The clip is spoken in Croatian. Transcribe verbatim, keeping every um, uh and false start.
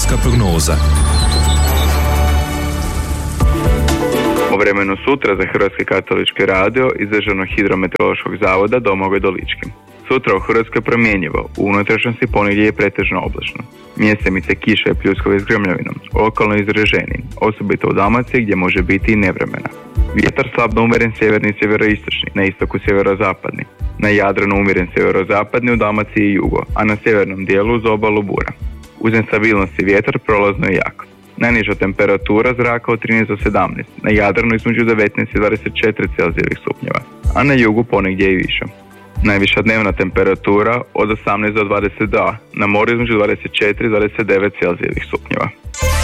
vremenska prognoza. O vremenu sutra za Hrvatski katolički radio iz Državnog hidrometeorološkog zavoda Domagoj Dolički. Sutra u Hrvatskoj promjenjivo, u unutrašnjosti ponegdje je pretežno oblačno. Mjesemice kiše i pljuskove s grmljavinom, lokalno izraženi, osobito u Dalmaciji gdje može biti i nevremena. Vjetar slabno umjeren sjeverni i sjeveroistočni, na istoku sjeverozapadni. Na Jadranu umjeren sjeverozapadni, u Dalmaciji i jugo, a na sjevernom dijelu uz obalu bura. Uz nestabilnosti vjetar prolazno i jak. Najniža temperatura zraka od trinaest do sedamnaest, na Jadranu između devetnaest i dvadeset četiri Celzijevih stupnjeva, a na jugu ponegdje i više. Najviša dnevna temperatura od osamnaest do dvadeset dva, na moru između dvadeset četiri i dvadeset devet Celzijevih stupnjeva.